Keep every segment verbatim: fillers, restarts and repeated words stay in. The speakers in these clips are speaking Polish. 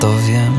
to wiem.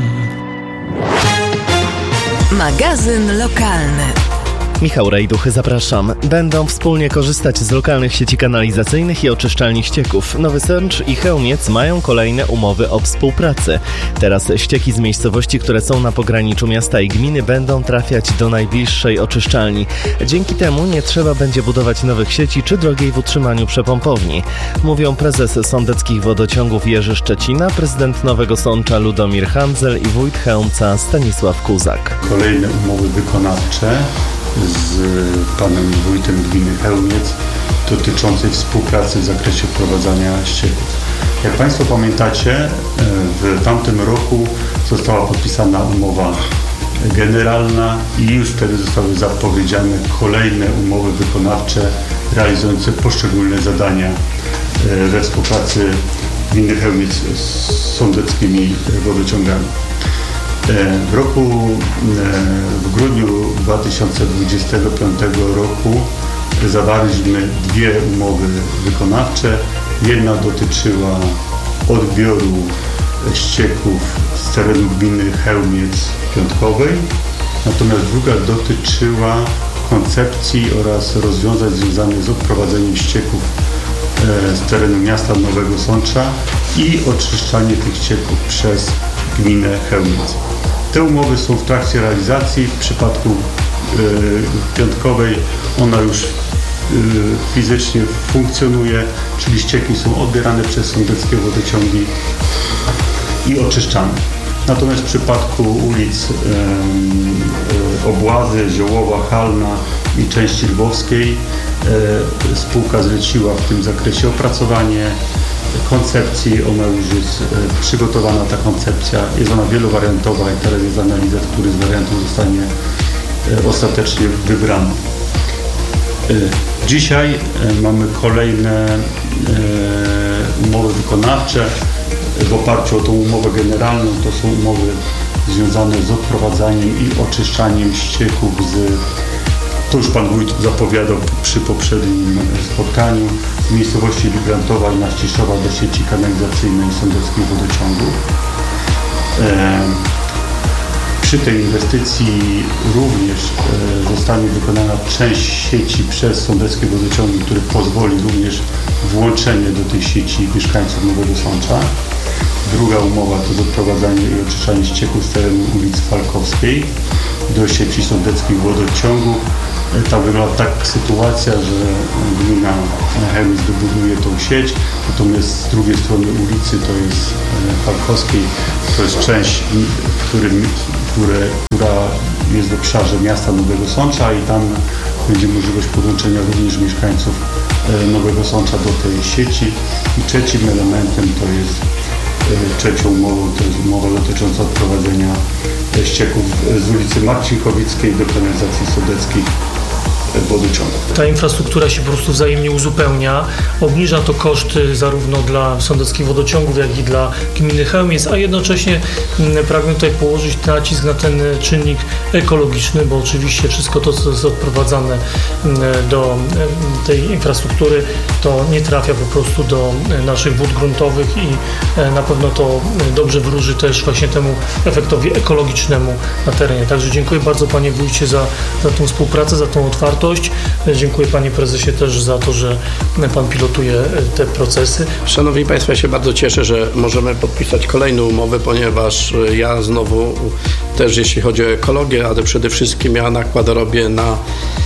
Magazyn lokalny. Michał Rejduchy, zapraszam. Będą wspólnie korzystać z lokalnych sieci kanalizacyjnych i oczyszczalni ścieków. Nowy Sęcz i Chełmiec mają kolejne umowy o współpracy. Teraz ścieki z miejscowości, które są na pograniczu miasta i gminy, będą trafiać do najbliższej oczyszczalni. Dzięki temu nie trzeba będzie budować nowych sieci czy drogiej w utrzymaniu przepompowni. Mówią prezes Sądeckich Wodociągów Jerzy Szczecina, prezydent Nowego Sącza Ludomir Handzel i wójt Chełmca Stanisław Kuzak. Kolejne umowy wykonawcze z panem wójtem gminy Chełmiec dotyczącej współpracy w zakresie wprowadzania ścieków. Jak Państwo pamiętacie, w tamtym roku została podpisana umowa generalna i już wtedy zostały zapowiedziane kolejne umowy wykonawcze realizujące poszczególne zadania we współpracy gminy Chełmiec z sądeckimi wodociągami. W roku, w grudniu dwa tysiące dwudziestego piątego roku zawarliśmy dwie umowy wykonawcze. Jedna dotyczyła odbioru ścieków z terenu gminy Chełmiec-Piątkowej, natomiast druga dotyczyła koncepcji oraz rozwiązań związanych z odprowadzeniem ścieków z terenu miasta Nowego Sącza i oczyszczanie tych ścieków przez gminę Chełmiec. Te umowy są w trakcie realizacji. W przypadku y, Piątkowej ona już y, fizycznie funkcjonuje, czyli ścieki są odbierane przez sądeckie wodociągi i oczyszczane. Natomiast w przypadku ulic y, y, Obłazy, Ziołowa, Halna i części lwowskiej y, spółka zleciła w tym zakresie opracowanie koncepcji. Ona już jest e, przygotowana, ta koncepcja. Jest ona wielowariantowa i teraz jest analiza, który z wariantów zostanie e, ostatecznie wybrany. E, dzisiaj e, mamy kolejne e, umowy wykonawcze. W oparciu o tą umowę generalną to są umowy związane z odprowadzaniem i oczyszczaniem ścieków z, to już pan wójt zapowiadał przy poprzednim spotkaniu, z miejscowości Librantowa i Naściszowa do sieci kanalizacyjnej sądeckich wodociągów. E, przy tej inwestycji również e, zostanie wykonana część sieci przez sądeckie wodociągi, który pozwoli również włączenie do tej sieci mieszkańców Nowego Sącza. Druga umowa to odprowadzanie i oczyszczanie ścieków z terenu ulic Falkowskiej do sieci sądeckich wodociągów. Tam wygląda tak sytuacja, że gmina Chełmiec dobuduje tą sieć, natomiast z drugiej strony ulicy to jest Falkowskiej, to jest część, którym, które, która jest w obszarze miasta Nowego Sącza i tam będzie możliwość podłączenia również mieszkańców Nowego Sącza do tej sieci. I trzecim elementem to jest, trzecią umową to jest umowa dotycząca odprowadzenia ścieków z ulicy Marcinkowickiej do kanalizacji sądeckich wodociągów. Ta infrastruktura się po prostu wzajemnie uzupełnia, obniża to koszty zarówno dla sądeckich wodociągów, jak i dla gminy Chełmiec, a jednocześnie pragnę tutaj położyć nacisk na ten czynnik ekologiczny, bo oczywiście wszystko to, co jest odprowadzane do tej infrastruktury, to nie trafia po prostu do naszych wód gruntowych i na pewno to dobrze wróży też właśnie temu efektowi ekologicznemu na terenie. Także dziękuję bardzo panie wójcie za, za tą współpracę, za tą otwartość. Dziękuję panie prezesie też za to, że pan pilotuje te procesy. Szanowni państwo, ja się bardzo cieszę, że możemy podpisać kolejną umowę, ponieważ ja znowu też jeśli chodzi o ekologię, ale przede wszystkim ja nakład robię na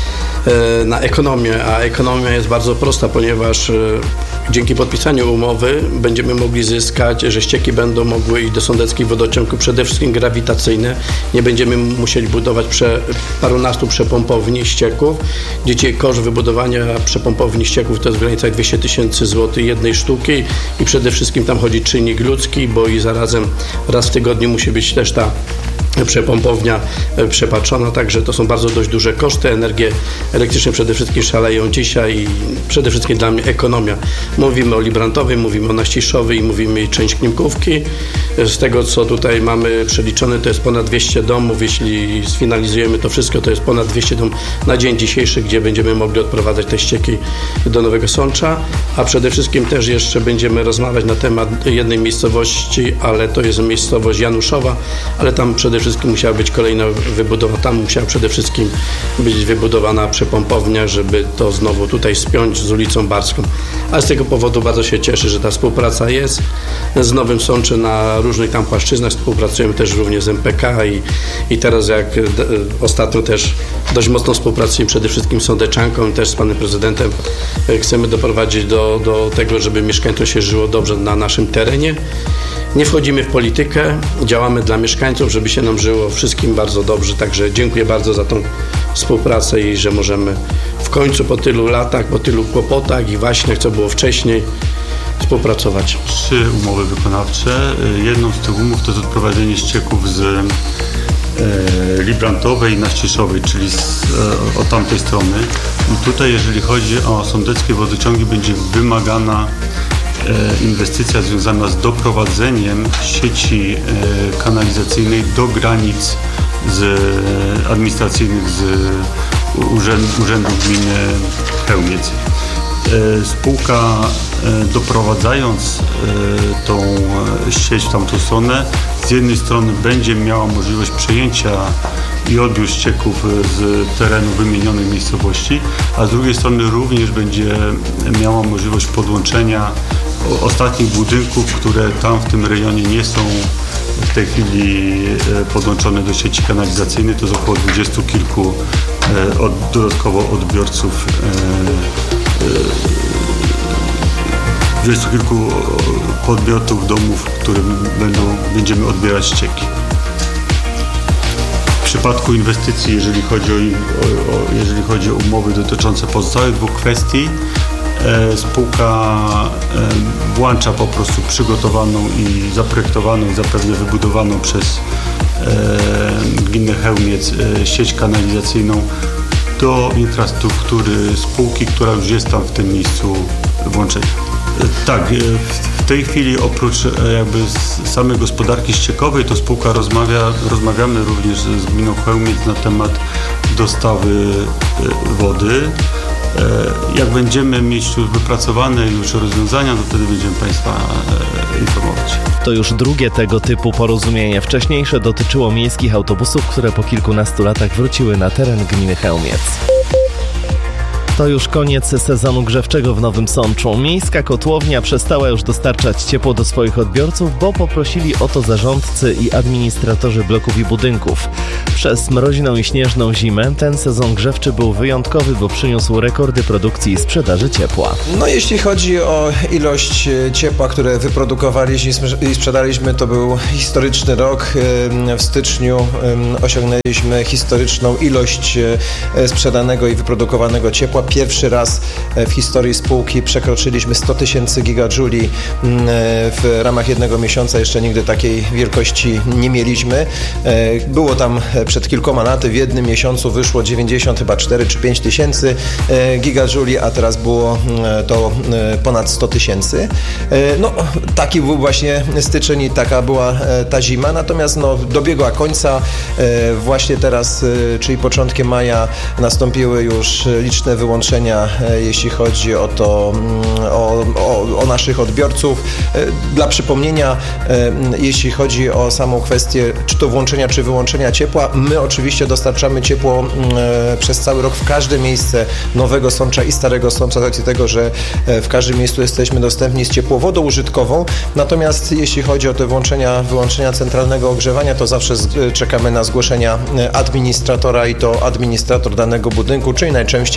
na ekonomię, a ekonomia jest bardzo prosta, ponieważ dzięki podpisaniu umowy będziemy mogli zyskać, że ścieki będą mogły iść do sądeckich wodociągów, przede wszystkim grawitacyjne. Nie będziemy musieli budować prze, parunastu przepompowni ścieków. Dzisiaj koszt wybudowania przepompowni ścieków to jest w granicach dwieście tysięcy złotych jednej sztuki i przede wszystkim tam chodzi czynnik ludzki, bo i zarazem raz w tygodniu musi być też ta przepompownia przepatrzona, także to są bardzo dość duże koszty. Energie elektryczne przede wszystkim szaleją dzisiaj i przede wszystkim dla mnie ekonomia. Mówimy o Librantowej, mówimy o Naściszowej i mówimy część Klimkówki. Z tego, co tutaj mamy przeliczone, to jest ponad dwieście domów. Jeśli sfinalizujemy to wszystko, to jest ponad dwieście domów na dzień dzisiejszy, gdzie będziemy mogli odprowadzać te ścieki do Nowego Sącza, a przede wszystkim też jeszcze będziemy rozmawiać na temat jednej miejscowości, ale to jest miejscowość Januszowa, ale tam przede wszystkim musiała być kolejna wybudowa, tam musiała przede wszystkim być wybudowana przepompownia, żeby to znowu tutaj spiąć z ulicą Barską. A z tego powodu bardzo się cieszę, że ta współpraca jest z Nowym Sączem na różnych tam płaszczyznach. Współpracujemy też również z M P K i, i teraz jak d- ostatnio też dość mocno współpracujemy przede wszystkim z Sądeczanką i też z panem prezydentem. Chcemy doprowadzić do, do tego, żeby mieszkańcom się żyło dobrze na naszym terenie. Nie wchodzimy w politykę, działamy dla mieszkańców, żeby się nam żyło wszystkim bardzo dobrze. Także dziękuję bardzo za tą współpracę i że możemy w końcu po tylu latach, po tylu kłopotach i waśniach, co było wcześniej, współpracować. Trzy umowy wykonawcze. Jedną z tych umów to jest odprowadzenie ścieków z e, Librantowej i Naściszowej, czyli z, e, od tamtej strony. I tutaj, jeżeli chodzi o sądeckie wodociągi, będzie wymagana inwestycja związana z doprowadzeniem sieci kanalizacyjnej do granic z administracyjnych z urzędu, urzędu gminy Chełmiec. Spółka, doprowadzając tą sieć w tamtą stronę, z jednej strony będzie miała możliwość przejęcia i odbiór ścieków z terenu wymienionej miejscowości, a z drugiej strony również będzie miała możliwość podłączenia ostatnich budynków, które tam w tym rejonie nie są w tej chwili podłączone do sieci kanalizacyjnej. To jest około dwudziestu kilku od, dodatkowo odbiorców, dwudziestu kilku podmiotów, domów, którym będą, będziemy odbierać ścieki. W przypadku inwestycji, jeżeli chodzi o, o, jeżeli chodzi o umowy dotyczące pozostałych dwóch kwestii, spółka włącza po prostu przygotowaną i zaprojektowaną i zapewne wybudowaną przez gminę Chełmiec sieć kanalizacyjną do infrastruktury spółki, która już jest tam w tym miejscu włączenia. Tak, w tej chwili oprócz jakby samej gospodarki ściekowej, to spółka rozmawia, rozmawiamy również z gminą Chełmiec na temat dostawy wody. Jak będziemy mieć tu wypracowane już rozwiązania, to wtedy będziemy Państwa informować. To już drugie tego typu porozumienie. Wcześniejsze dotyczyło miejskich autobusów, które po kilkunastu latach wróciły na teren gminy Chełmiec. To już koniec sezonu grzewczego w Nowym Sączu. Miejska kotłownia przestała już dostarczać ciepło do swoich odbiorców, bo poprosili o to zarządcy i administratorzy bloków i budynków. Przez mroźną i śnieżną zimę ten sezon grzewczy był wyjątkowy, bo przyniósł rekordy produkcji i sprzedaży ciepła. No jeśli chodzi o ilość ciepła, które wyprodukowaliśmy i sprzedaliśmy, to był historyczny rok. W styczniu osiągnęliśmy historyczną ilość sprzedanego i wyprodukowanego ciepła. Pierwszy raz w historii spółki przekroczyliśmy sto tysięcy gigadżuli w ramach jednego miesiąca. Jeszcze nigdy takiej wielkości nie mieliśmy. Było tam przed kilkoma laty, w jednym miesiącu wyszło dziewięćdziesiąt chyba cztery czy pięć tysięcy gigadżuli, a teraz było to ponad sto tysięcy. No, taki był właśnie styczeń i taka była ta zima. Natomiast no, dobiegła końca. Właśnie teraz, czyli początkiem maja, nastąpiły już liczne wyłączenia, jeśli chodzi o to, o, o, o naszych odbiorców. Dla przypomnienia, jeśli chodzi o samą kwestię, czy to włączenia, czy wyłączenia ciepła, my oczywiście dostarczamy ciepło przez cały rok w każde miejsce Nowego Sącza i Starego Sącza, z racji tego, że w każdym miejscu jesteśmy dostępni z ciepłowodą użytkową. Natomiast jeśli chodzi o te włączenia, wyłączenia centralnego ogrzewania, to zawsze czekamy na zgłoszenia administratora i to administrator danego budynku, czyli najczęściej albo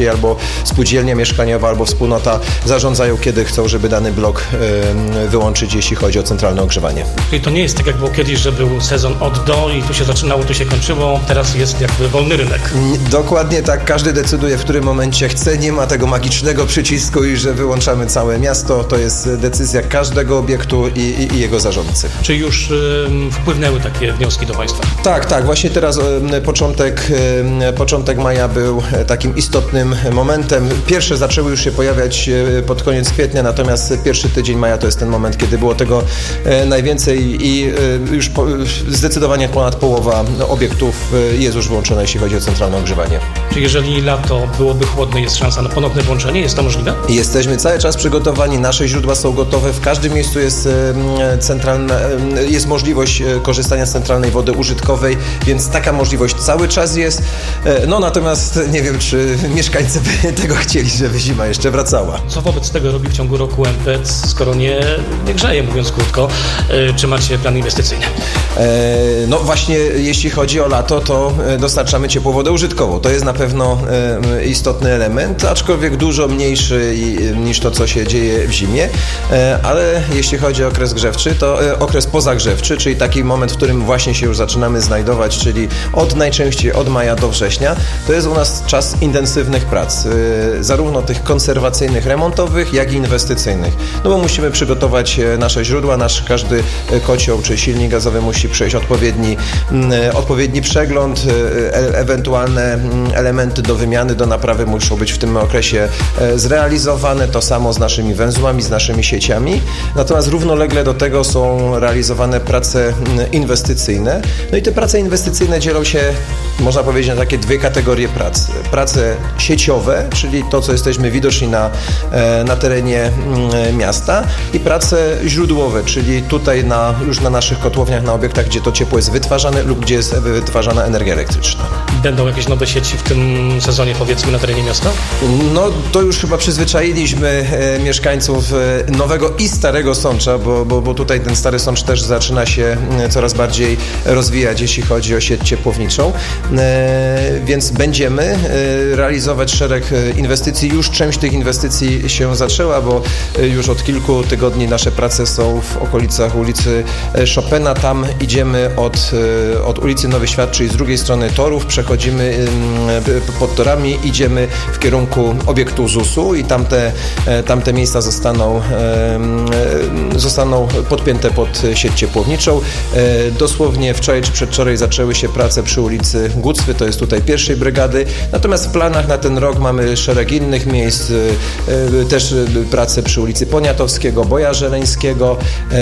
spółdzielnia mieszkaniowa albo wspólnota zarządzają, kiedy chcą, żeby dany blok wyłączyć, jeśli chodzi o centralne ogrzewanie. Czyli to nie jest tak, jak było kiedyś, że był sezon od do i tu się zaczynało, tu się kończyło, teraz jest jakby wolny rynek. Dokładnie tak, każdy decyduje, w którym momencie chce, nie ma tego magicznego przycisku i że wyłączamy całe miasto, to jest decyzja każdego obiektu i, i, i jego zarządcy. Czy już y, wpłynęły takie wnioski do Państwa? Tak, tak, właśnie teraz y, początek, y, początek maja był takim istotnym momentem. Pierwsze zaczęły już się pojawiać y, pod koniec kwietnia, natomiast pierwszy tydzień maja to jest ten moment, kiedy było tego y, najwięcej i y, już po, zdecydowanie ponad połowa obiektów y, jest już włączona, jeśli chodzi o centralne ogrzewanie. Czy jeżeli lato byłoby chłodne, jest szansa na ponowne włączenie? Jest to możliwe? Jesteśmy cały czas przygotowani, nasze źródła są gotowe, w każdym miejscu jest centralna, jest możliwość korzystania z centralnej wody użytkowej, więc taka możliwość cały czas jest. No natomiast nie wiem, czy mieszkańcy by tego chcieli, żeby zima jeszcze wracała. Co wobec tego robi w ciągu roku M P E C, skoro nie, nie grzeje, mówiąc krótko? Czy macie plan inwestycyjny? No właśnie, jeśli chodzi o lato, to dostarczamy ciepłą wodę użytkową. To jest na pewno istotny element, aczkolwiek dużo mniejszy niż to, co się dzieje w zimie, ale jeśli chodzi o okres grzewczy, to okres pozagrzewczy, czyli taki moment, w którym właśnie się już zaczynamy znajdować, czyli od najczęściej od maja do września, to jest u nas czas intensywnych prac, zarówno tych konserwacyjnych, remontowych, jak i inwestycyjnych. No bo musimy przygotować nasze źródła, nasz każdy kocioł czy silnik gazowy musi przejść odpowiedni, odpowiedni przegląd, e- ewentualne elementy do wymiany, do naprawy muszą być w tym okresie zrealizowane, to samo z naszymi węzłami, z naszymi sieciami. Natomiast równolegle do tego są realizowane prace inwestycyjne. No i te prace inwestycyjne dzielą się, można powiedzieć, na takie dwie kategorie prac. Prace sieciowe, czyli to, co jesteśmy widoczni na, na terenie miasta, i prace źródłowe, czyli tutaj na, już na naszych kotłowniach, na obiektach, gdzie to ciepło jest wytwarzane lub gdzie jest wytwarzana energia elektryczna. Będą jakieś nowe sieci w tym sezonie, powiedzmy, na terenie miasta? No to już chyba przyzwyczailiśmy e, mieszkańców e, Nowego i Starego Sącza, bo, bo, bo tutaj ten Stary Sącz też zaczyna się e, coraz bardziej rozwijać, jeśli chodzi o sieć ciepłowniczą, e, więc będziemy e, realizować szereg inwestycji. Już część tych inwestycji się zaczęła, bo e, już od kilku tygodni nasze prace są w okolicach ulicy Chopina. Tam idziemy od, e, od ulicy Nowy Świat, czyli z drugiej strony torów, przechodzimy e, pod torami, idziemy w kierunku obiektu zusu i tamte, tamte miejsca zostaną, zostaną podpięte pod sieć ciepłowniczą. Dosłownie wczoraj czy przedwczoraj zaczęły się prace przy ulicy Gucwy, to jest tutaj pierwszej brygady, natomiast w planach na ten rok mamy szereg innych miejsc, też prace przy ulicy Poniatowskiego, Boja Żeleńskiego.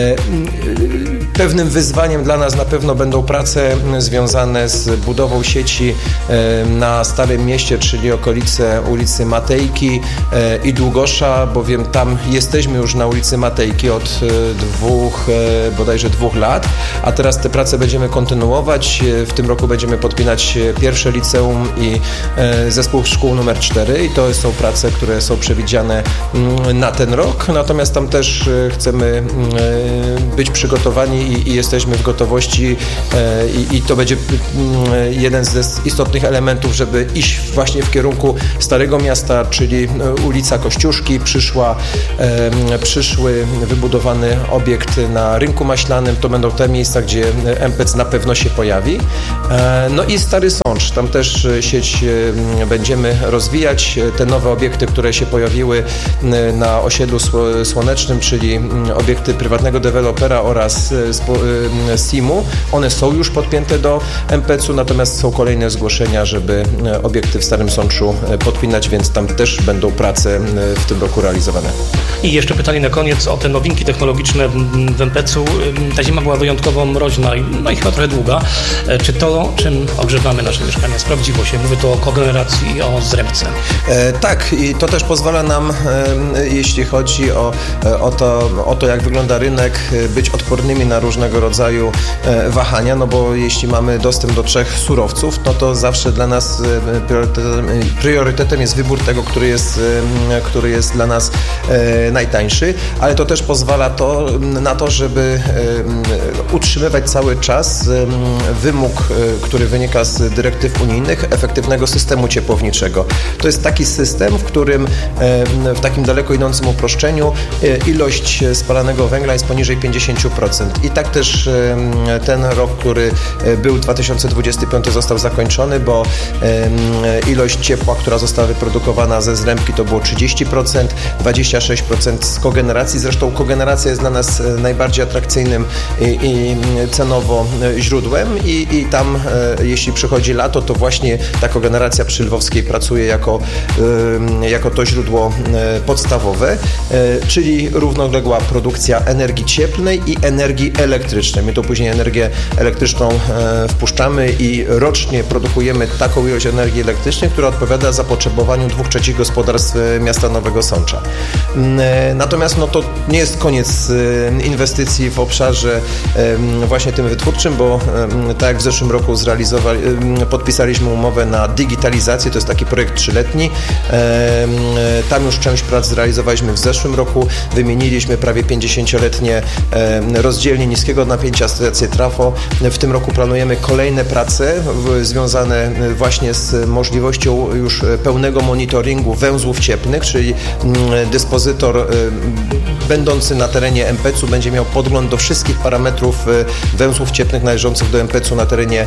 Pewnym wyzwaniem dla nas na pewno będą prace związane z budową sieci na Starym Mieście, czyli okolice ulicy Matejki i Długosza, bowiem tam jesteśmy już na ulicy Matejki od dwóch, bodajże dwóch lat, a teraz te prace będziemy kontynuować. W tym roku będziemy podpinać pierwsze liceum i zespół szkół numer cztery i to są prace, które są przewidziane na ten rok, natomiast tam też chcemy być przygotowani i, i jesteśmy w gotowości i, i to będzie jeden ze istotnych elementów, żeby iść właśnie w kierunku Starego Miasta, czyli ulica Kościuszki, przyszła, e, przyszły wybudowany obiekt na Rynku Maślanym, to będą te miejsca, gdzie M P E C na pewno się pojawi. E, no i Stary Sącz, tam też sieć e, będziemy rozwijać. Te nowe obiekty, które się pojawiły na osiedlu słonecznym, czyli obiekty prywatnego dewelopera oraz S I M-u, one są już podpięte do M P E C-u, natomiast są kolejne zgłoszenia, żeby obiekty w Starym Sączu podpinać, więc tam też będą prace w tym roku realizowane. I jeszcze pytanie na koniec o te nowinki technologiczne w M P E C-u. Ta zima była wyjątkowo mroźna, no i chyba trochę długa. Czy to, czym ogrzewamy nasze mieszkania, sprawdziło się? Mówię tu o kogeneracji i o zrębce. E, tak, i to też pozwala nam, e, jeśli chodzi o, o, to, o to, jak wygląda rynek, być odpornymi na różnego rodzaju e, wahania, no bo jeśli mamy dostęp do trzech surowców, no to zawsze dla nas priorytetem, priorytetem jest wybór tego, który jest, który jest dla nas e, najtańszy, ale to też pozwala to, na to, żeby e, utrzymywać cały czas e, wymóg, e, który wynika z dyrektyw unijnych, efektywnego systemu ciepłowniczego. To to jest taki system, w którym w takim daleko idącym uproszczeniu ilość spalanego węgla jest poniżej pięćdziesiąt procent. I tak też ten rok, który był dwa tysiące dwudziesty piąty został zakończony, bo ilość ciepła, która została wyprodukowana ze zrębki to było trzydzieści procent, dwadzieścia sześć procent z kogeneracji. Zresztą kogeneracja jest dla nas najbardziej atrakcyjnym i, i cenowo źródłem i, i tam jeśli przychodzi lato, to właśnie ta kogeneracja przy Lwowskiej pracuje jako, jako to źródło podstawowe, czyli równoległa produkcja energii cieplnej i energii elektrycznej. My to później energię elektryczną wpuszczamy i rocznie produkujemy taką ilość energii elektrycznej, która odpowiada zapotrzebowaniu dwóch trzecich gospodarstw miasta Nowego Sącza. Natomiast no, to nie jest koniec inwestycji w obszarze właśnie tym wytwórczym, bo tak jak w zeszłym roku zrealizowali, podpisaliśmy umowę na digitalizację, to jest taki projekt trzyletni. Tam już część prac zrealizowaliśmy w zeszłym roku, wymieniliśmy prawie pięćdziesięcioletnie rozdzielnie niskiego napięcia, stacje trafo. W tym roku planujemy kolejne prace związane właśnie z możliwością już pełnego monitoringu węzłów cieplnych, czyli dyspozytor będący na terenie em pe ce u będzie miał podgląd do wszystkich parametrów węzłów cieplnych należących do em pe ce u na terenie,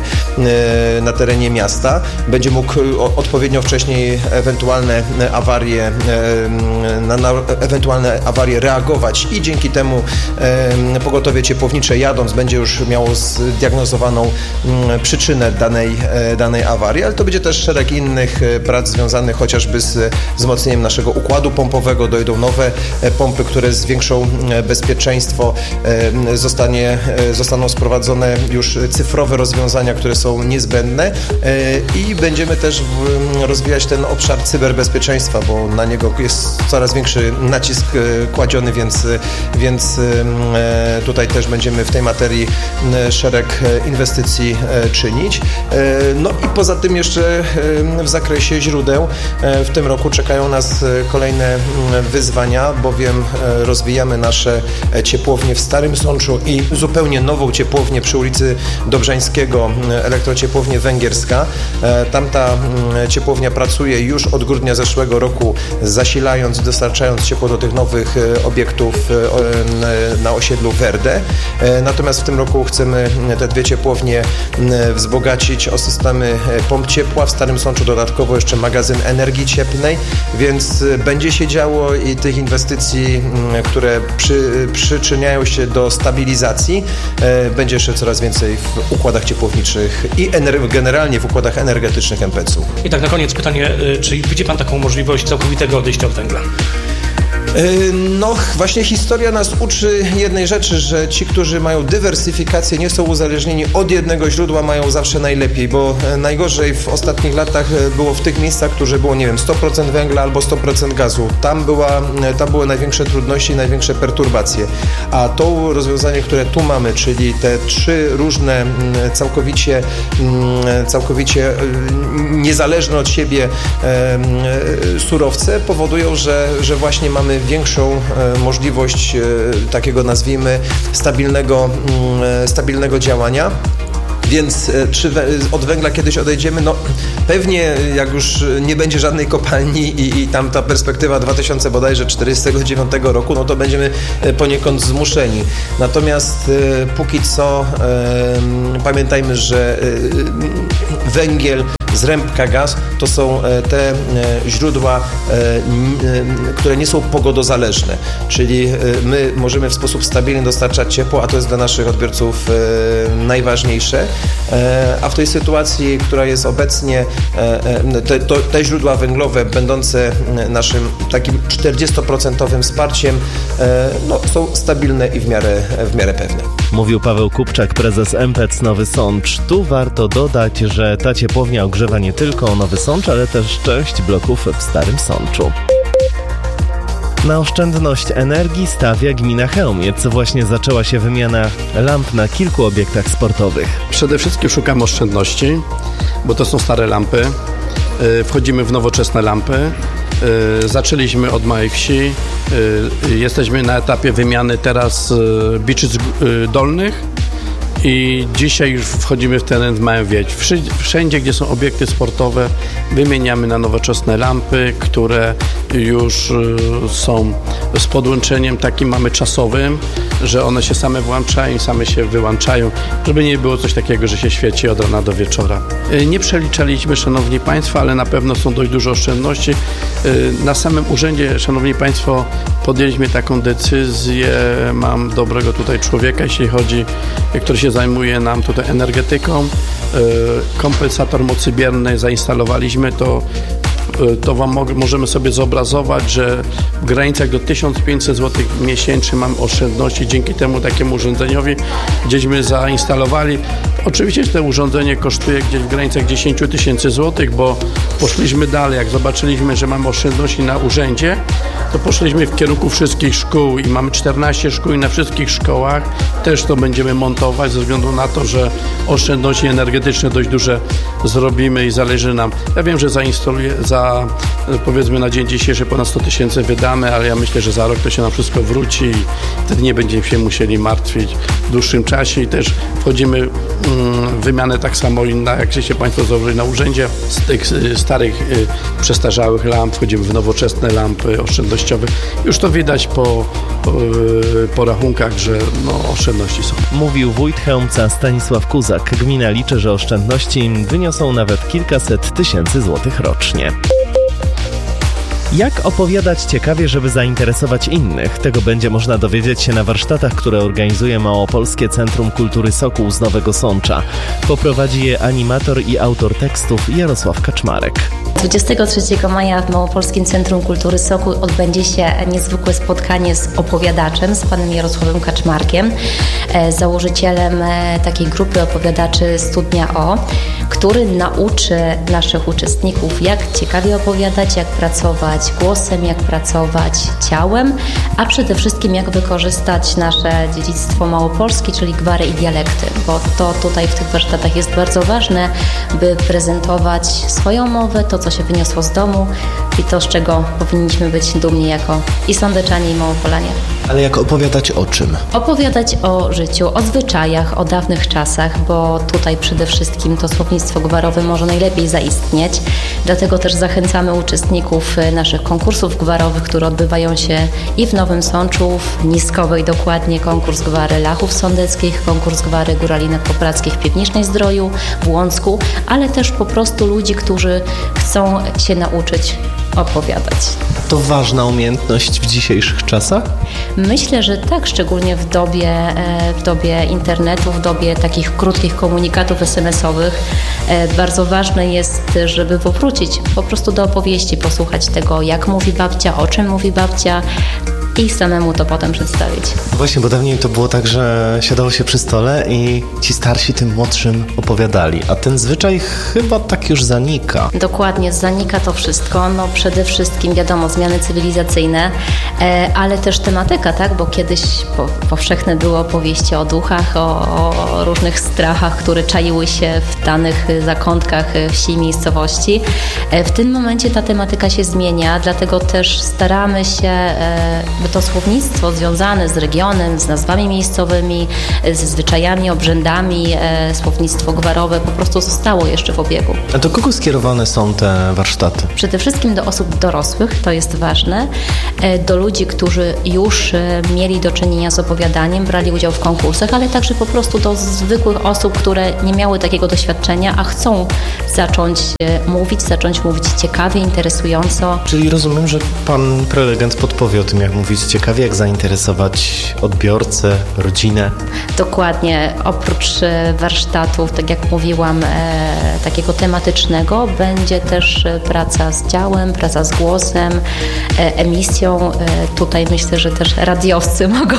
na terenie miasta. Będzie mógł odpowiednio wcześniej ewentualne awarie, na, na ewentualne awarie reagować i dzięki temu pogotowie ciepłownicze jadąc będzie już miało zdiagnozowaną przyczynę danej, danej awarii, ale to będzie też szereg innych prac związanych chociażby z wzmocnieniem naszego układu pompowego. Dojdą nowe pompy, które zwiększą bezpieczeństwo. Zostanie, zostaną sprowadzone już cyfrowe rozwiązania, które są niezbędne i będziemy też rozwijać ten obszar cyberbezpieczeństwa, bo na niego jest coraz większy nacisk kładziony, więc, więc tutaj też będziemy w tej materii szereg inwestycji czynić. No i poza tym jeszcze w zakresie źródeł w tym roku czekają nas kolejne wyzwania, bowiem rozwijamy nasze ciepłownie w Starym Sączu i zupełnie nową ciepłownię przy ulicy Dobrzańskiego, elektrociepłownię Węgierska. Tamta ciepłownia pracuje już od grudnia zeszłego roku, zasilając i dostarczając ciepło do tych nowych obiektów na osiedlu Werde. Natomiast w tym roku chcemy te dwie ciepłownie wzbogacić o systemy pomp ciepła. W Starym Sączu dodatkowo jeszcze magazyn energii cieplnej, więc będzie się działo i tych inwestycji, które przy, przyczyniają się do stabilizacji, będzie jeszcze coraz więcej w układach ciepłowniczych i ener- generalnie w układach energetycznych em pe ce u. I tak na koniec pytanie, czy widzi Pan taką możliwość całkowitego odejścia od węgla? No właśnie historia nas uczy jednej rzeczy, że ci, którzy mają dywersyfikację, nie są uzależnieni od jednego źródła, mają zawsze najlepiej, bo najgorzej w ostatnich latach było w tych miejscach, które było, nie wiem, sto procent węgla albo sto procent gazu. Tam, była, tam były największe trudności, największe perturbacje. A to rozwiązanie, które tu mamy, czyli te trzy różne, całkowicie, całkowicie niezależne od siebie surowce powodują, że, że właśnie mamy większą e, możliwość e, takiego, nazwijmy, stabilnego, e, stabilnego działania. Więc czy od węgla kiedyś odejdziemy? No pewnie jak już nie będzie żadnej kopalni i, i tam ta perspektywa dwa tysiące bodajże czterdziestego dziewiątego roku, no to będziemy poniekąd zmuszeni. Natomiast e, póki co e, pamiętajmy, że e, węgiel, zrębka, gaz to są te źródła, które nie są pogodozależne, czyli my możemy w sposób stabilny dostarczać ciepło, a to jest dla naszych odbiorców najważniejsze, a w tej sytuacji, która jest obecnie, te, to, te źródła węglowe będące naszym takim czterdziestoprocentowym wsparciem, no, są stabilne i w miarę, w miarę pewne. Mówił Paweł Kupczak, prezes em pe ce Nowy Sącz. Tu warto dodać, że ta ciepłownia ogrzewa nie tylko Nowy Sącz, ale też część bloków w Starym Sączu. Na oszczędność energii stawia gmina Chełmiec. Właśnie zaczęła się wymiana lamp na kilku obiektach sportowych. Przede wszystkim szukamy oszczędności, bo to są stare lampy. Wchodzimy w nowoczesne lampy. Zaczęliśmy od małej wsi. Jesteśmy na etapie wymiany teraz biczyc dolnych i dzisiaj już wchodzimy w teren w Małym Wiedź. Wszędzie, gdzie są obiekty sportowe, wymieniamy na nowoczesne lampy, które już są z podłączeniem takim mamy czasowym, że one się same włączają i same się wyłączają, żeby nie było coś takiego, że się świeci od rana do wieczora. Nie przeliczaliśmy, szanowni państwo, ale na pewno są dość duże oszczędności. Na samym urzędzie, szanowni państwo, podjęliśmy taką decyzję, mam dobrego tutaj człowieka, jeśli chodzi, który się zajmuje nam tutaj energetyką. Kompensator mocy biernej zainstalowaliśmy, to to Wam możemy sobie zobrazować, że w granicach do tysiąc pięćset złotych miesięcznie mamy oszczędności dzięki temu takiemu urządzeniowi, gdzieśmy zainstalowali. Oczywiście to urządzenie kosztuje gdzieś w granicach dziesięć tysięcy złotych, bo poszliśmy dalej. Jak zobaczyliśmy, że mamy oszczędności na urzędzie, to poszliśmy w kierunku wszystkich szkół i mamy czternaście szkół i na wszystkich szkołach też to będziemy montować ze względu na to, że oszczędności energetyczne dość duże zrobimy i zależy nam. Ja wiem, że zainstaluję, za powiedzmy na dzień dzisiejszy ponad sto tysięcy wydamy, ale ja myślę, że za rok to się nam wszystko wróci i wtedy nie będziemy się musieli martwić w dłuższym czasie i też wchodzimy w wymianę tak samo inna, jak się Państwo założyli na urzędzie. Z tych starych, przestarzałych lamp wchodzimy w nowoczesne lampy oszczędnościowe. Już to widać po, po rachunkach, że no, oszczędności są. Mówił wójt Chełmca Stanisław Kuzak. Gmina liczy, że oszczędności wyniosą nawet kilkaset tysięcy złotych rocznie. Jak opowiadać ciekawie, żeby zainteresować innych? Tego będzie można dowiedzieć się na warsztatach, które organizuje Małopolskie Centrum Kultury Sokół z Nowego Sącza. Poprowadzi je animator i autor tekstów Jarosław Kaczmarek. dwudziestego trzeciego maja w Małopolskim Centrum Kultury Sokół odbędzie się niezwykłe spotkanie z opowiadaczem, z panem Jarosławem Kaczmarkiem, założycielem takiej grupy opowiadaczy Studnia O, który nauczy naszych uczestników, jak ciekawie opowiadać, jak pracować głosem, jak pracować ciałem, a przede wszystkim jak wykorzystać nasze dziedzictwo małopolskie, czyli gwary i dialekty, bo to tutaj w tych warsztatach jest bardzo ważne, by prezentować swoją mowę, to co się wyniosło z domu i to, z czego powinniśmy być dumni jako i sądeczanie, i Małopolanie. Ale jak opowiadać o czym? Opowiadać o życiu, o zwyczajach, o dawnych czasach, bo tutaj przede wszystkim to słownictwo gwarowe może najlepiej zaistnieć. Dlatego też zachęcamy uczestników naszych konkursów gwarowych, które odbywają się i w Nowym Sączu, w Niskowej dokładnie, konkurs gwary Lachów Sądeckich, konkurs gwary Góralinek Poprackich w Piwnicznej Zdroju, w Łącku, ale też po prostu ludzi, którzy chcą się nauczyć opowiadać. To ważna umiejętność w dzisiejszych czasach? Myślę, że tak, szczególnie w dobie, w dobie internetu, w dobie takich krótkich komunikatów es em esowych. Bardzo ważne jest, żeby powrócić po prostu do opowieści, posłuchać tego, jak mówi babcia, o czym mówi babcia, i samemu to potem przedstawić. Właśnie, bo dawniej to było tak, że siadało się przy stole i ci starsi tym młodszym opowiadali, a ten zwyczaj chyba tak już zanika. Dokładnie, zanika to wszystko. No przede wszystkim wiadomo, zmiany cywilizacyjne, ale też tematyka, tak, bo kiedyś po, powszechne były opowieści o duchach, o, o różnych strachach, które czaiły się w danych zakątkach wsi, miejscowości. W tym momencie ta tematyka się zmienia, dlatego też staramy się, by to słownictwo związane z regionem, z nazwami miejscowymi, ze zwyczajami, obrzędami, słownictwo gwarowe po prostu zostało jeszcze w obiegu. A do kogo skierowane są te warsztaty? Przede wszystkim do osób dorosłych, to jest ważne, do ludzi, którzy już mieli do czynienia z opowiadaniem, brali udział w konkursach, ale także po prostu do zwykłych osób, które nie miały takiego doświadczenia, a chcą zacząć mówić, zacząć mówić ciekawie, interesująco. Czyli rozumiem, że pan prelegent podpowie o tym, jak mówić ciekawie, jak zainteresować odbiorcę, rodzinę. Dokładnie. Oprócz warsztatów, tak jak mówiłam, e, takiego tematycznego, będzie też praca z ciałem, praca z głosem, e, emisją. E, tutaj myślę, że też radiowcy mogą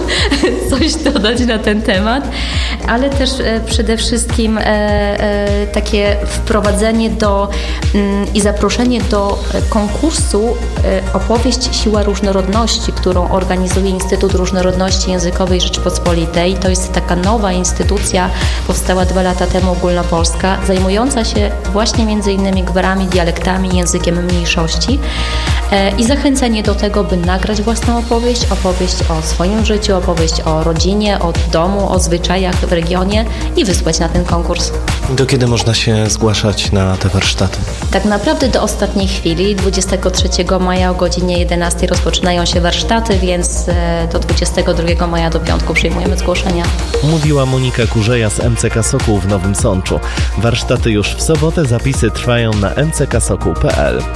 coś dodać na ten temat, ale też e, przede wszystkim e, e, takie wprowadzenie do m, i zaproszenie do konkursu e, opowieść Siła Różnorodności, Różnorodności, którą organizuje Instytut Różnorodności Językowej Rzeczypospolitej. To jest taka nowa instytucja, powstała dwa lata temu, ogólnopolska, zajmująca się właśnie między innymi gwarami, dialektami, językiem mniejszości i zachęcenie do tego, by nagrać własną opowieść, opowieść o swoim życiu, opowieść o rodzinie, o domu, o zwyczajach w regionie i wysłać na ten konkurs. Do kiedy można się zgłaszać na te warsztaty? Tak naprawdę do ostatniej chwili, dwudziestego trzeciego maja o godzinie jedenastej rozpoczynają się warsztaty, więc do dwudziestego drugiego maja do piątku przyjmujemy zgłoszenia. Mówiła Monika Kurzeja z M C K Sokół w Nowym Sączu. Warsztaty już w sobotę, zapisy trwają na m c k sokół kropka p l.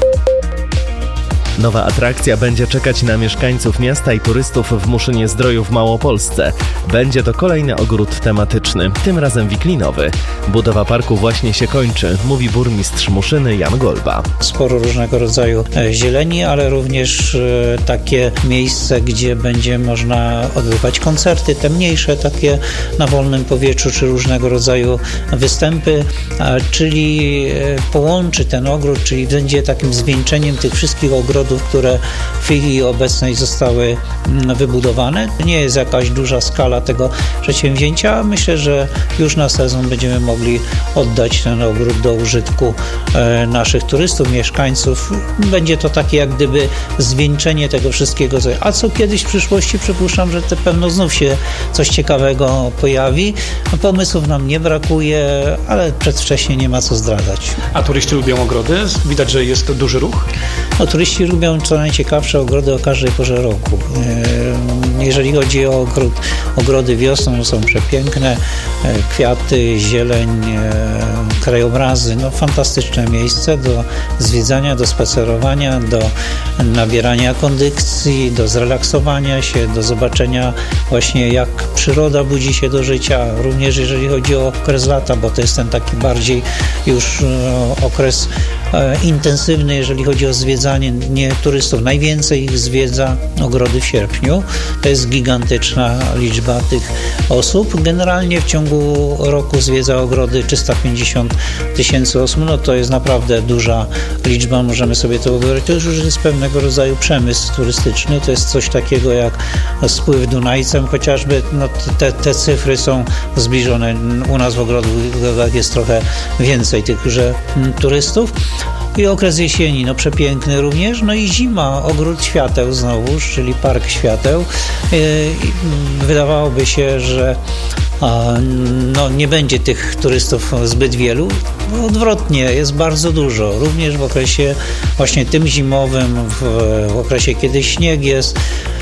Nowa atrakcja będzie czekać na mieszkańców miasta i turystów w Muszynie-Zdroju w Małopolsce. Będzie to kolejny ogród tematyczny, tym razem wiklinowy. Budowa parku właśnie się kończy, mówi burmistrz Muszyny Jan Golba. Sporo różnego rodzaju zieleni, ale również takie miejsce, gdzie będzie można odbywać koncerty, te mniejsze, takie na wolnym powietrzu, czy różnego rodzaju występy, czyli połączy ten ogród, czyli będzie takim zwieńczeniem tych wszystkich ogrodów, które w chwili obecnej zostały wybudowane. Nie jest jakaś duża skala tego przedsięwzięcia. Myślę, że już na sezon będziemy mogli oddać ten ogród do użytku naszych turystów, mieszkańców. Będzie to takie jak gdyby zwieńczenie tego wszystkiego. A co kiedyś w przyszłości, przypuszczam, że to pewno znów się coś ciekawego pojawi. Pomysłów nam nie brakuje, ale przedwcześnie nie ma co zdradzać. A turyści lubią ogrody? Widać, że jest duży ruch? No, turyści lubią co najciekawsze ogrody o każdej porze roku. Jeżeli chodzi o ogród, ogrody wiosną, są przepiękne, kwiaty, zieleń, krajobrazy, no fantastyczne miejsce do zwiedzania, do spacerowania, do nabierania kondycji, do zrelaksowania się, do zobaczenia właśnie jak przyroda budzi się do życia, również jeżeli chodzi o okres lata, bo to jest ten taki bardziej już okres intensywny, jeżeli chodzi o zwiedzanie nie turystów. Najwięcej ich zwiedza ogrody w sierpniu. To jest gigantyczna liczba tych osób. Generalnie w ciągu roku zwiedza ogrody trzysta pięćdziesiąt tysięcy osób. No to jest naprawdę duża liczba. Możemy sobie to wyobrazić. To już jest pewnego rodzaju przemysł turystyczny. To jest coś takiego jak spływ Dunajcem. Chociażby no, te, te cyfry są zbliżone. U nas w ogrodach jest trochę więcej tychże turystów. I okres jesieni, no przepiękny również, no i zima, ogród świateł znowuż, czyli Park Świateł. Wydawałoby się, że no, nie będzie tych turystów zbyt wielu. No, odwrotnie, jest bardzo dużo, również w okresie właśnie tym zimowym, w, w okresie kiedy śnieg jest.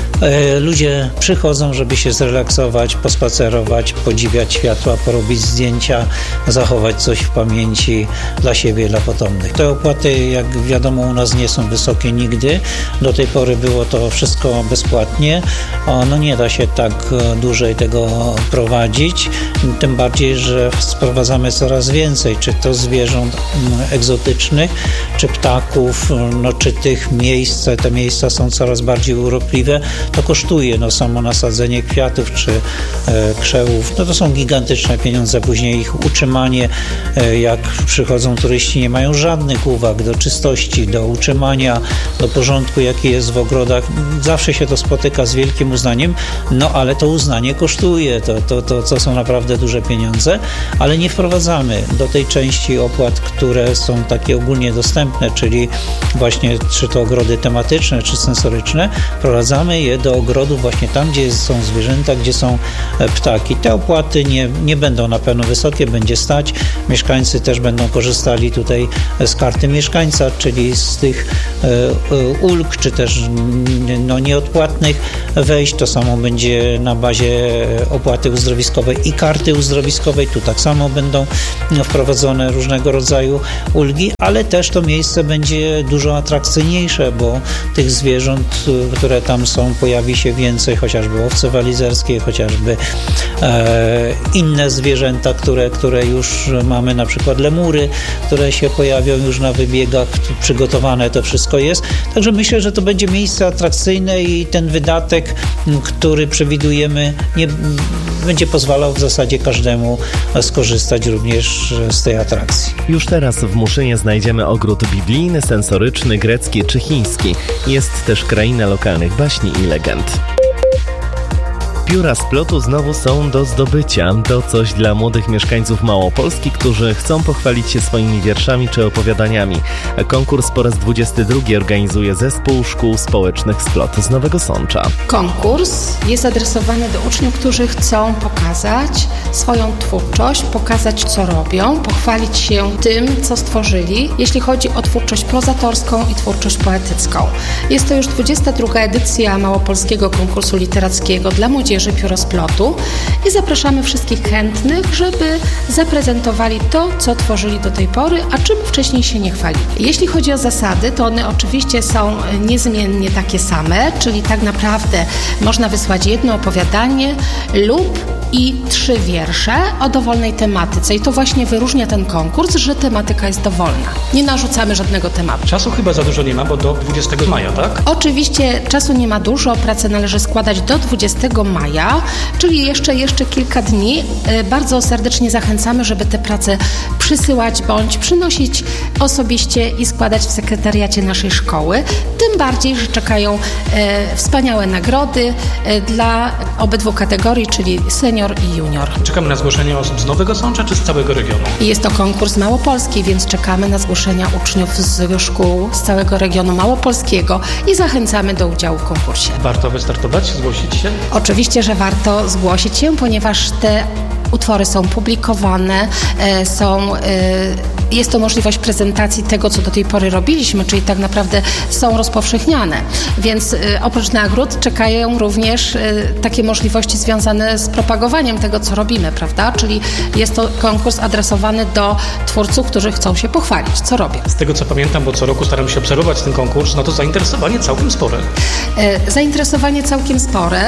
Ludzie przychodzą, żeby się zrelaksować, pospacerować, podziwiać światła, porobić zdjęcia, zachować coś w pamięci dla siebie, dla potomnych. Te opłaty, jak wiadomo, u nas nie są wysokie nigdy. Do tej pory było to wszystko bezpłatnie. No nie da się tak dłużej tego prowadzić, tym bardziej, że sprowadzamy coraz więcej, czy to zwierząt egzotycznych, czy ptaków, no, czy tych miejsc. Te miejsca są coraz bardziej urokliwe. To kosztuje, no samo nasadzenie kwiatów czy e, krzewów, no to są gigantyczne pieniądze, później ich utrzymanie, e, jak przychodzą turyści, nie mają żadnych uwag do czystości, do utrzymania, do porządku, jaki jest w ogrodach. Zawsze się to spotyka z wielkim uznaniem, no ale to uznanie kosztuje, to, to, to, to są naprawdę duże pieniądze, ale nie wprowadzamy do tej części opłat, które są takie ogólnie dostępne, czyli właśnie czy to ogrody tematyczne, czy sensoryczne, wprowadzamy je do ogrodów właśnie tam, gdzie są zwierzęta, gdzie są ptaki. Te opłaty nie, nie będą na pewno wysokie, będzie stać. Mieszkańcy też będą korzystali tutaj z karty mieszkańca, czyli z tych e, ulg, czy też no, nieodpłatnych wejść. To samo będzie na bazie opłaty uzdrowiskowej i karty uzdrowiskowej. Tu tak samo będą wprowadzone różnego rodzaju ulgi, ale też to miejsce będzie dużo atrakcyjniejsze, bo tych zwierząt, które tam są, pojawi się więcej, chociażby owce walizerskie, chociażby e, inne zwierzęta, które, które już mamy, na przykład lemury, które się pojawią już na wybiegach, przygotowane to wszystko jest. Także myślę, że to będzie miejsce atrakcyjne i ten wydatek, który przewidujemy, nie, będzie pozwalał w zasadzie każdemu skorzystać również z tej atrakcji. Już teraz w Muszynie znajdziemy ogród biblijny, sensoryczny, grecki czy chiński. Jest też kraina lokalnych baśni i legend. Pióra z plotu znowu są do zdobycia. To coś dla młodych mieszkańców Małopolski, którzy chcą pochwalić się swoimi wierszami czy opowiadaniami. Konkurs po raz dwudziesty drugi organizuje Zespół Szkół Społecznych z Plot z Nowego Sącza. Konkurs jest adresowany do uczniów, którzy chcą pokazać swoją twórczość, pokazać co robią, pochwalić się tym, co stworzyli, jeśli chodzi o twórczość prozatorską i twórczość poetycką. Jest to już dwudziesta druga edycja Małopolskiego Konkursu Literackiego dla młodzieży Pióro z plotu i zapraszamy wszystkich chętnych, żeby zaprezentowali to, co tworzyli do tej pory, a czym wcześniej się nie chwalili. Jeśli chodzi o zasady, to one oczywiście są niezmiennie takie same, czyli tak naprawdę można wysłać jedno opowiadanie lub i trzy wiersze o dowolnej tematyce. I to właśnie wyróżnia ten konkurs, że tematyka jest dowolna. Nie narzucamy żadnego tematu. Czasu chyba za dużo nie ma, bo do dwudziestego maja, tak? Oczywiście czasu nie ma dużo, pracę należy składać do dwudziestego maja, czyli jeszcze, jeszcze kilka dni. Bardzo serdecznie zachęcamy, żeby te prace przysyłać bądź przynosić osobiście i składać w sekretariacie naszej szkoły. Tym bardziej, że czekają e, wspaniałe nagrody e, dla obydwu kategorii, czyli senior i junior. Czekamy na zgłoszenie osób z Nowego Sącza czy z całego regionu? Jest to konkurs małopolski, więc czekamy na zgłoszenia uczniów z szkół z całego regionu małopolskiego i zachęcamy do udziału w konkursie. Warto wystartować, zgłosić się? Oczywiście, że warto zgłosić się, ponieważ te utwory są publikowane, są, jest to możliwość prezentacji tego, co do tej pory robiliśmy, czyli tak naprawdę są rozpowszechniane. Więc oprócz nagród czekają również takie możliwości związane z propagowaniem tego, co robimy, prawda? Czyli jest to konkurs adresowany do twórców, którzy chcą się pochwalić, co robią. Z tego, co pamiętam, bo co roku staram się obserwować ten konkurs, no to zainteresowanie całkiem spore. Zainteresowanie całkiem spore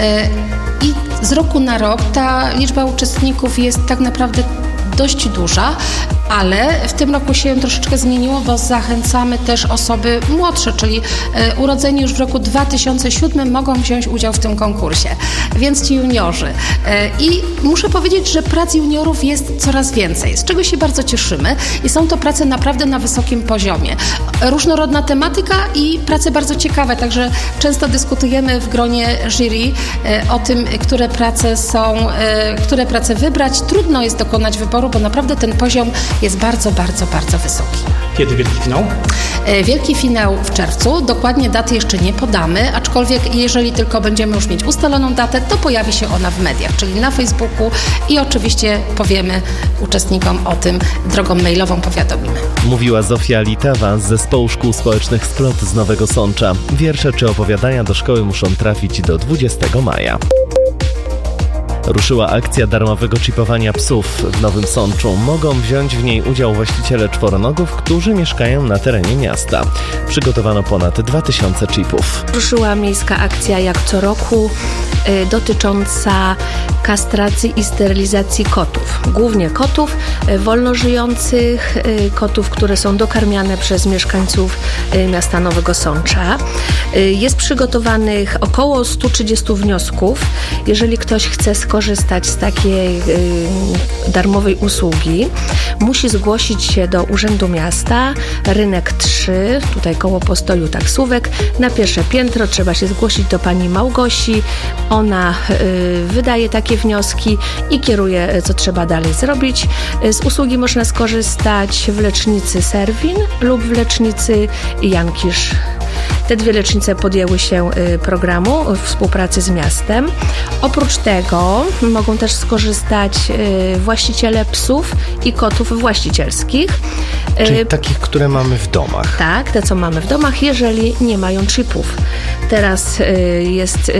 i z roku na rok ta liczba uczestników jest tak naprawdę dość duża, ale w tym roku się troszeczkę zmieniło, bo zachęcamy też osoby młodsze, czyli e, urodzeni już w roku dwa tysiące siódmym mogą wziąć udział w tym konkursie, więc ci juniorzy. E, I muszę powiedzieć, że prac juniorów jest coraz więcej, z czego się bardzo cieszymy i są to prace naprawdę na wysokim poziomie. Różnorodna tematyka i prace bardzo ciekawe, także często dyskutujemy w gronie jury e, o tym, które prace są, e, które prace wybrać. Trudno jest dokonać wyboru, bo naprawdę ten poziom jest bardzo, bardzo, bardzo wysoki. Kiedy wielki finał? Wielki finał w czerwcu. Dokładnie daty jeszcze nie podamy, aczkolwiek jeżeli tylko będziemy już mieć ustaloną datę, to pojawi się ona w mediach, czyli na Facebooku i oczywiście powiemy uczestnikom o tym, drogą mailową powiadomimy. Mówiła Zofia Litawa z Zespołu Szkół Społecznych z Plot z Nowego Sącza. Wiersze czy opowiadania do szkoły muszą trafić do dwudziestego maja. Ruszyła akcja darmowego chipowania psów w Nowym Sączu. Mogą wziąć w niej udział właściciele czworonogów, którzy mieszkają na terenie miasta. Przygotowano ponad dwa tysiące chipów. Ruszyła miejska akcja jak co roku y, dotycząca kastracji i sterylizacji kotów. Głównie kotów y, wolno żyjących, y, kotów, które są dokarmiane przez mieszkańców y, miasta Nowego Sącza. Y, jest przygotowanych około sto trzydzieści wniosków. Jeżeli ktoś chce skorzystać z takiej y, darmowej usługi, musi zgłosić się do Urzędu Miasta, Rynek trzy, tutaj koło postoju taksówek. Na pierwsze piętro trzeba się zgłosić do pani Małgosi. Ona y, wydaje takie wnioski i kieruje, co trzeba dalej zrobić. Z usługi można skorzystać w lecznicy Serwin lub w lecznicy Jankisz. Te dwie lecznice podjęły się programu w współpracy z miastem. Oprócz tego mogą też skorzystać właściciele psów i kotów właścicielskich. Czyli takich, które mamy w domach. Tak, te co mamy w domach, jeżeli nie mają chipów. Teraz jest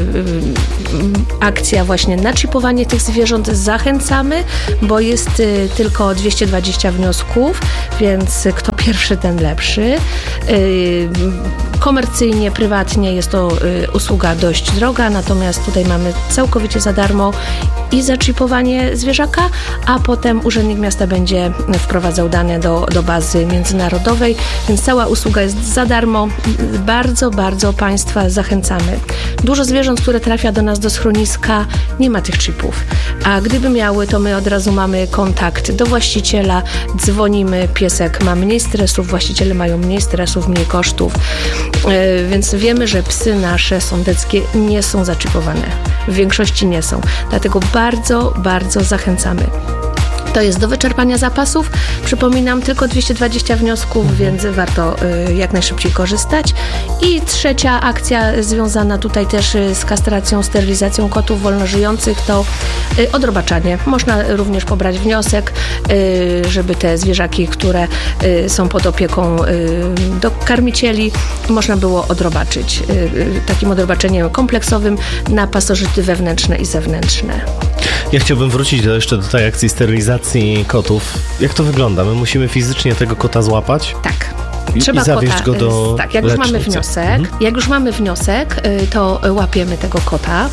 akcja właśnie na chipowanie tych zwierząt. Zachęcamy, bo jest tylko dwieście dwadzieścia wniosków, więc kto pierwszy, ten lepszy. Komercyjnie, prywatnie jest to y, usługa dość droga, natomiast tutaj mamy całkowicie za darmo i zaczipowanie zwierzaka, a potem Urzędnik Miasta będzie wprowadzał dane do, do bazy międzynarodowej, więc cała usługa jest za darmo. Bardzo, bardzo Państwa zachęcamy. Dużo zwierząt, które trafia do nas do schroniska, nie ma tych chipów, a gdyby miały, to my od razu mamy kontakt do właściciela, dzwonimy, piesek ma mniej stresów, właściciele mają mniej stresów, mniej kosztów. Więc wiemy, że psy nasze sądeckie nie są zaczipowane. W większości nie są. Dlatego bardzo, bardzo zachęcamy. To jest do wyczerpania zapasów. Przypominam, tylko dwieście dwadzieścia wniosków, mhm. więc warto y, jak najszybciej korzystać. I trzecia akcja związana tutaj też z kastracją, sterylizacją kotów wolnożyjących to y, odrobaczanie. Można również pobrać wniosek, y, żeby te zwierzaki, które y, są pod opieką y, do karmicieli, można było odrobaczyć. Y, y, takim odrobaczeniem kompleksowym na pasożyty wewnętrzne i zewnętrzne. Ja chciałbym wrócić do, jeszcze do tej akcji sterylizacji kotów. Jak to wygląda? My musimy fizycznie tego kota złapać? Tak. I, Trzeba i zawieźć kota, go do tak, jak lecznicy. już mamy wniosek, mhm. jak już mamy wniosek, to łapiemy tego kota.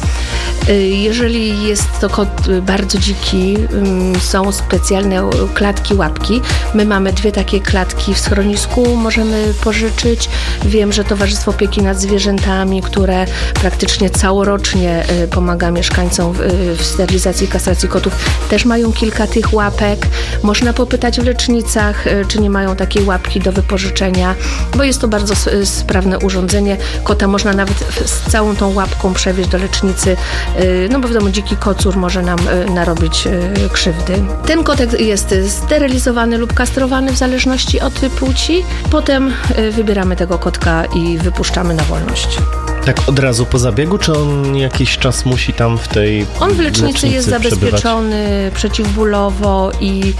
Jeżeli jest to kot bardzo dziki, są specjalne klatki, łapki. My mamy dwie takie klatki w schronisku, możemy pożyczyć. Wiem, że Towarzystwo Opieki nad Zwierzętami, które praktycznie całorocznie pomaga mieszkańcom w sterylizacji i kastracji kotów, też mają kilka tych łapek. Można popytać w lecznicach, czy nie mają takiej łapki do wypożyczenia, bo jest to bardzo sprawne urządzenie. Kota można nawet z całą tą łapką przewieźć do lecznicy, no bo wiadomo, dziki kocur może nam narobić krzywdy. Ten kotek jest sterylizowany lub kastrowany w zależności od płci. Potem wybieramy tego kotka i wypuszczamy na wolność. Tak od razu po zabiegu, czy on jakiś czas musi tam w tej On w lecznicy, lecznicy jest zabezpieczony przebywać? Przeciwbólowo i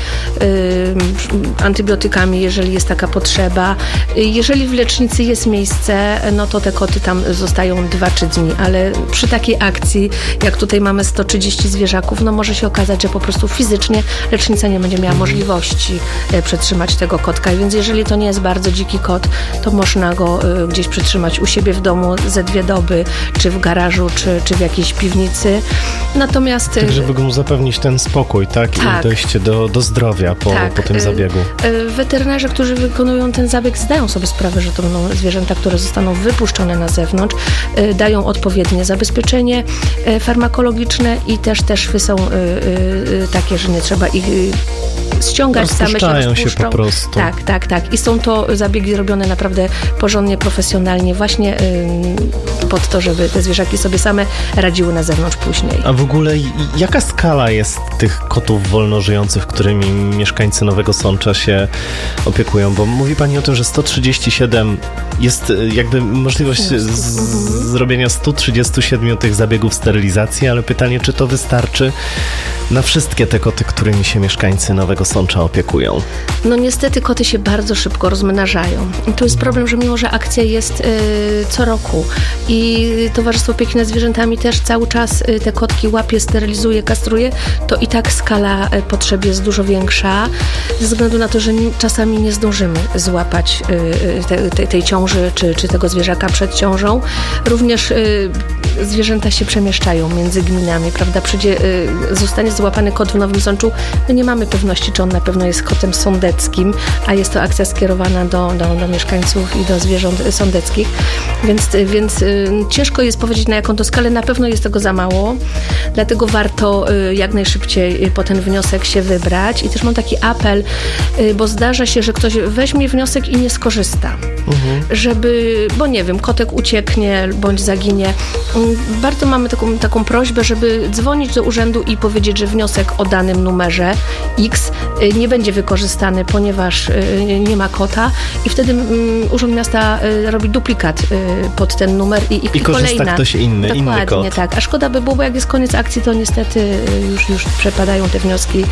y, antybiotykami, jeżeli jest taka potrzeba. Jeżeli w lecznicy jest miejsce, no to te koty tam zostają dwa trzy dni, ale przy takiej akcji, jak tutaj mamy sto trzydzieści zwierzaków, no może się okazać, że po prostu fizycznie lecznica nie będzie miała możliwości przetrzymać tego kotka, więc jeżeli to nie jest bardzo dziki kot, to można go gdzieś przetrzymać u siebie w domu ze dwie doby, czy w garażu, czy, czy w jakiejś piwnicy. Natomiast... Tak, żeby mu zapewnić ten spokój, tak? tak. I dojście do, do zdrowia po, tak. po tym zabiegu. Weterynarze, którzy wykonują ten zabieg, zdają sobie sprawę, że to będą zwierzęta, które zostaną wypuszczone na zewnątrz, dają odpowiednie zabezpieczenie farmakologiczne i też te szwy są takie, że nie trzeba ich ściągać, same się rozpuszczą. się po prostu. Tak, tak, tak. I są to zabiegi robione naprawdę porządnie, profesjonalnie, właśnie y, pod to, żeby te zwierzaki sobie same radziły na zewnątrz później. A w ogóle jaka skala jest tych kotów wolnożyjących, którymi mieszkańcy Nowego Sącza się opiekują? Bo mówi Pani o tym, że sto trzydzieści siedem jest jakby możliwość z, z, zrobienia sto trzydzieści siedem tych zabiegów sterylizacji, ale pytanie, czy to wystarczy na wszystkie te koty, którymi się mieszkańcy Nowego Sącza opiekują? No niestety koty się bardzo szybko rozmnażają. I tu jest problem, że mimo, że akcja jest y, co roku i Towarzystwo Opieki nad Zwierzętami też cały czas y, te kotki łapie, sterylizuje, kastruje, to i tak skala y, potrzeb jest dużo większa, ze względu na to, że nie, czasami nie zdążymy złapać y, te, te, tej ciąży, czy, czy tego zwierzaka przed ciążą. Również y, zwierzęta się przemieszczają między gminami, prawda? Przyjdzie, y, zostanie złapany kot w Nowym Sączu, no nie mamy pewności, czy on na pewno jest kotem sądeckim, a jest to akcja skierowana do, do, do mieszkańców i do zwierząt sądeckich, więc, więc y, ciężko jest powiedzieć, na jaką to skalę, na pewno jest tego za mało, dlatego warto y, jak najszybciej po ten wniosek się wybrać i też mam taki apel, y, bo zdarza się, że ktoś weźmie wniosek i nie skorzysta, mhm. żeby, bo nie wiem, kotek ucieknie bądź zaginie. Y, bardzo mamy taką, taką prośbę, żeby dzwonić do urzędu i powiedzieć, że wniosek o danym numerze X nie będzie wykorzystany, ponieważ nie ma kota i wtedy Urząd Miasta robi duplikat pod ten numer i, i, I korzysta kolejna. ktoś inny, Dokładnie, inny kot. tak. A szkoda by było, bo jak jest koniec akcji, to niestety już, już przepadają te wnioski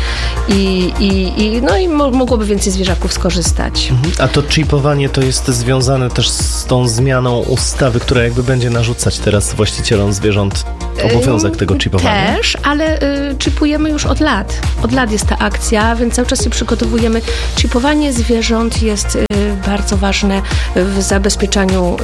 i, i, i, no i mogłoby więcej zwierzaków skorzystać. Mhm. A to chipowanie to jest związane też z tą zmianą ustawy, która jakby będzie narzucać teraz właścicielom zwierząt obowiązek tego chipowania? Też, ale y, chipujemy już od lat. Od lat jest ta akcja, więc cały czas się przygotowujemy. Chipowanie zwierząt jest y, bardzo ważne w zabezpieczaniu,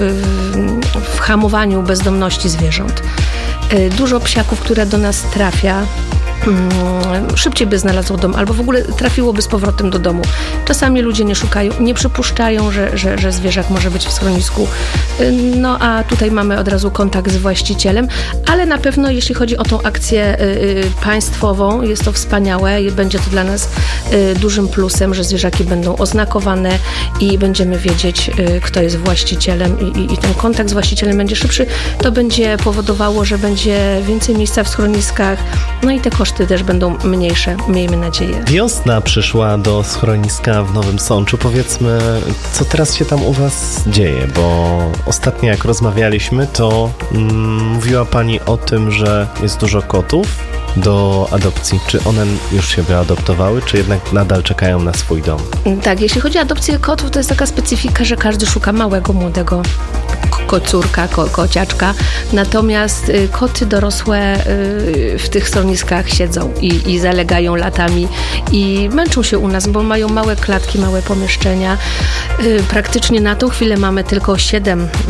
y, w hamowaniu bezdomności zwierząt. Y, dużo psiaków, które do nas trafia, mm, szybciej by znalazło dom, albo w ogóle trafiłoby z powrotem do domu. Czasami ludzie nie szukają, nie przypuszczają, że, że, że zwierzak może być w schronisku. No a tutaj mamy od razu kontakt z właścicielem, ale na pewno jeśli chodzi o tą akcję y, y, państwową, jest to wspaniałe i będzie to dla nas y, dużym plusem, że zwierzaki będą oznakowane i będziemy wiedzieć, y, kto jest właścicielem i, i, i ten kontakt z właścicielem będzie szybszy. To będzie powodowało, że będzie więcej miejsca w schroniskach, no i te koszty też będą mniejsze, miejmy nadzieję. Wiosna przyszła do schroniska w Nowym Sączu. Powiedzmy, co teraz się tam u Was dzieje, bo ostatnio jak rozmawialiśmy, to mm, mówiła Pani o tym, że jest dużo kotów do adopcji. Czy one już się wyadoptowały, czy jednak nadal czekają na swój dom? Tak, jeśli chodzi o adopcję kotów, to jest taka specyfika, że każdy szuka małego, młodego kocurka, ko, kociaczka. Natomiast y, koty dorosłe y, w tych schroniskach siedzą i, i zalegają latami i męczą się u nas, bo mają małe klatki, małe pomieszczenia. Y, praktycznie na tą chwilę mamy tylko siedem y,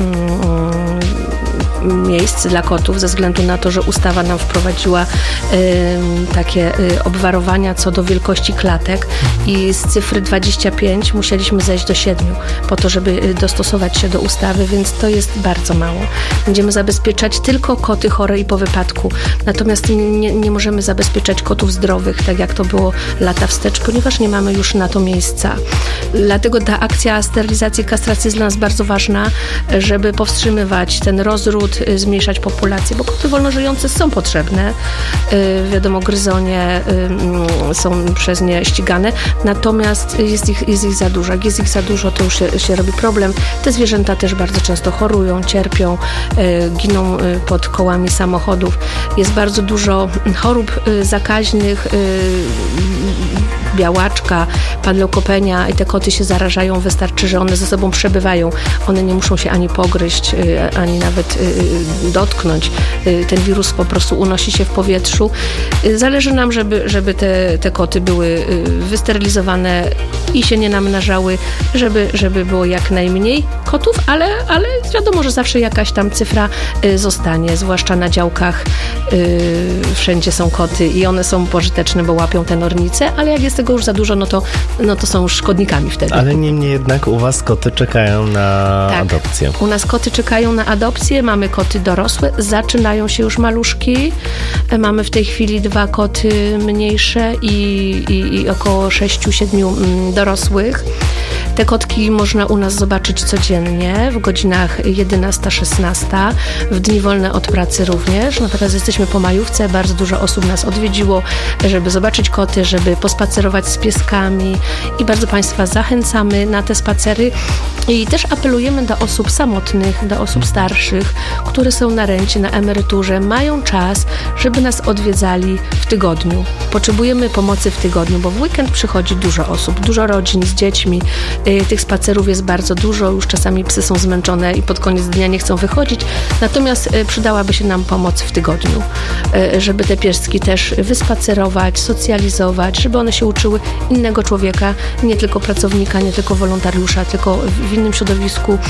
miejsc dla kotów, ze względu na to, że ustawa nam wprowadziła y, takie y, obwarowania co do wielkości klatek i z cyfry dwadzieścia pięć musieliśmy zejść do siedmiu po to, żeby y, dostosować się do ustawy, więc to jest bardzo mało. Będziemy zabezpieczać tylko koty chore i po wypadku, natomiast nie, nie możemy zabezpieczać kotów zdrowych, tak jak to było lata wstecz, ponieważ nie mamy już na to miejsca. Dlatego ta akcja sterylizacji, kastracji jest dla nas bardzo ważna, żeby powstrzymywać ten rozród, zmniejszać populację, bo koty wolnożyjące są potrzebne. Yy, wiadomo, gryzonie yy, są przez nie ścigane, natomiast jest ich, jest ich za dużo. Jak jest ich za dużo, to już się, się robi problem. Te zwierzęta też bardzo często chorują, cierpią, yy, giną yy, pod kołami samochodów. Jest bardzo dużo chorób yy, zakaźnych, yy, białaczka, panleukopenia i te koty się zarażają. Wystarczy, że one ze sobą przebywają. One nie muszą się ani pogryźć, yy, ani nawet yy, dotknąć. Yy, ten wirus po prostu unosi się w powietrzu. Yy, zależy nam, żeby, żeby te, te koty były yy, wysterylizowane i się nie namnażały, żeby, żeby było jak najmniej kotów, ale, ale wiadomo, że zawsze jakaś tam cyfra yy, zostanie, zwłaszcza na działkach. Yy, wszędzie są koty i one są pożyteczne, bo łapią te nornice, ale jak jest tego już za dużo, no to, no to są już szkodnikami wtedy. Ale niemniej jednak u Was koty czekają na tak. adopcję. U nas koty czekają na adopcję, mamy koty dorosłe, zaczynają się już maluszki. Mamy w tej chwili dwa koty mniejsze i, i, i około sześciu, siedmiu dorosłych. Te kotki można u nas zobaczyć codziennie w godzinach jedenasta szesnasta, w dni wolne od pracy również. No teraz jesteśmy po majówce, bardzo dużo osób nas odwiedziło, żeby zobaczyć koty, żeby pospacerować z pieskami i bardzo Państwa zachęcamy na te spacery i też apelujemy do osób samotnych, do osób starszych, które są na rencie, na emeryturze, mają czas, żeby nas odwiedzali w tygodniu. Potrzebujemy pomocy w tygodniu, bo w weekend przychodzi dużo osób, dużo rodzin z dziećmi. Tych spacerów jest bardzo dużo, już czasami psy są zmęczone i pod koniec dnia nie chcą wychodzić, natomiast przydałaby się nam pomoc w tygodniu, żeby te pieski też wyspacerować, socjalizować, żeby one się uczyły innego człowieka, nie tylko pracownika, nie tylko wolontariusza, tylko w innym środowisku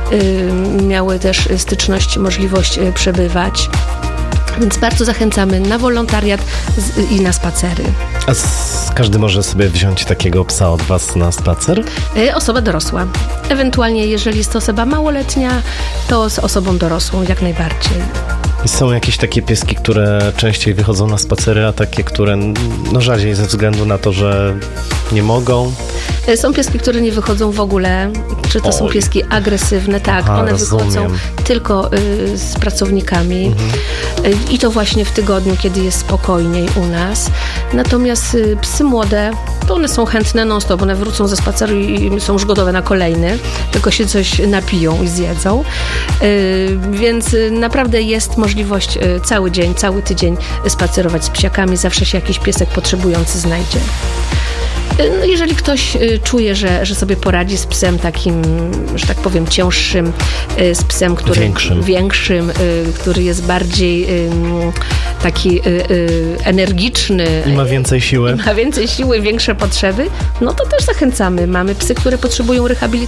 miały też styczność, możliwość przebywać. Więc bardzo zachęcamy na wolontariat i na spacery. A z, każdy może sobie wziąć takiego psa od Was na spacer? Osoba dorosła. Ewentualnie, jeżeli jest to osoba małoletnia, to z osobą dorosłą jak najbardziej. I są jakieś takie pieski, które częściej wychodzą na spacery, a takie, które no rzadziej ze względu na to, że nie mogą? Są pieski, które nie wychodzą w ogóle. Czy to Oj. są pieski agresywne? Tak, Aha, one rozumiem. wychodzą tylko y, z pracownikami. Mhm. Y, I to właśnie w tygodniu, kiedy jest spokojniej u nas. Natomiast y, psy młode, to one są chętne non-stop. One wrócą ze spaceru i są już gotowe na kolejny. Tylko się coś napiją i zjedzą. Y, więc y, naprawdę jest możliwość y, cały dzień, cały tydzień spacerować z psiakami. Zawsze się jakiś piesek potrzebujący znajdzie. No, jeżeli ktoś y, czuje, że, że sobie poradzi z psem takim, że tak powiem, cięższym, y, z psem, który, większym, większym y, który jest bardziej y, taki y, y, energiczny i ma więcej siły, i ma więcej siły, większe potrzeby, no to też zachęcamy. Mamy psy, które potrzebują rehabilitacji.